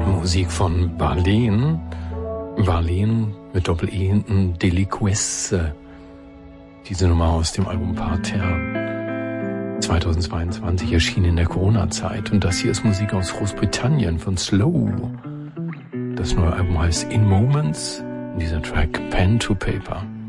Musik von Marleen. Marleen mit Doppel-E hinten, Deliquesse. Diese Nummer aus dem Album Parterre 2022 erschien in der Corona-Zeit. Und das hier ist Musik aus Großbritannien von Slow. Das neue Album heißt In Moments. Und dieser Track Pen to Paper.